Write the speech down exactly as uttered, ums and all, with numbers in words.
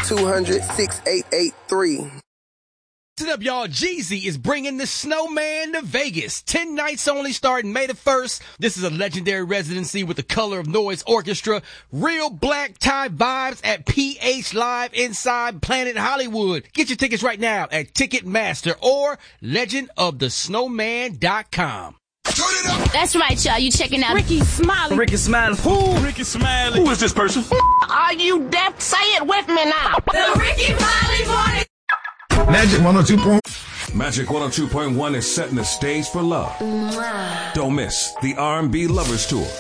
two hundred, six eight eight three. Listen up, y'all. Jeezy is bringing the Snowman to Vegas. Ten nights only starting May the first. This is a legendary residency with the Color of Noise Orchestra. Real black tie vibes at P H Live inside Planet Hollywood. Get your tickets right now at Ticketmaster or legend of the snowman dot com. That's right, y'all. You checking out Ricky Smiley. Ricky Smiley. Who? Ricky Smiley. Who is this person? Are you deaf? Say it with me now. The Ricky Smiley Morning. Magic one oh two point one. Magic one oh two point one is setting the stage for love. Don't miss the R and B Lovers Tour.